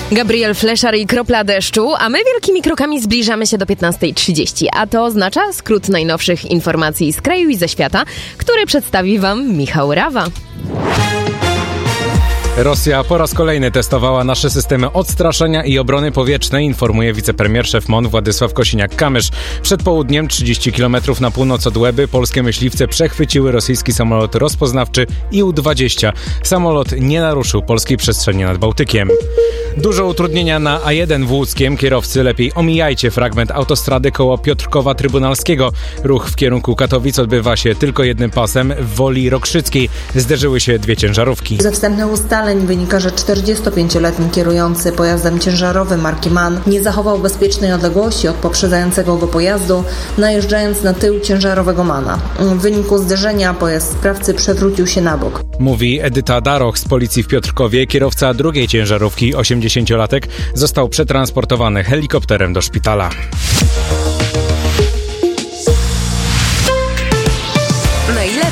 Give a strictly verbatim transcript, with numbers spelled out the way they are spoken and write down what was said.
Gabriel Fleszar i kropla deszczu, a my wielkimi krokami zbliżamy się do piętnasta trzydzieści, a to oznacza skrót najnowszych informacji z kraju i ze świata, który przedstawi Wam Michał Rawa. Rosja po raz kolejny testowała nasze systemy odstraszania i obrony powietrznej, informuje wicepremier szef M O N Władysław Kosiniak-Kamysz. Przed południem, trzydzieści kilometrów na północ od Łeby, polskie myśliwce przechwyciły rosyjski samolot rozpoznawczy I U dwadzieścia. Samolot nie naruszył polskiej przestrzeni nad Bałtykiem. Dużo utrudnienia na A jeden w Łódzkiem. Kierowcy, lepiej omijajcie fragment autostrady koło Piotrkowa Trybunalskiego. Ruch w kierunku Katowic odbywa się tylko jednym pasem w Woli Rokrzyckiej. Zderzyły się dwie ciężarówki. Ze wstępnych ustaleń wynika, że czterdziestopięcioletni kierujący pojazdem ciężarowym marki MAN nie zachował bezpiecznej odległości od poprzedzającego go pojazdu, najeżdżając na tył ciężarowego MANa. W wyniku zderzenia pojazd sprawcy przewrócił się na bok. Mówi Edyta Daroch z policji w Piotrkowie. Kierowca drugiej ciężarówki, osiemdziesięciolatek, został przetransportowany helikopterem do szpitala.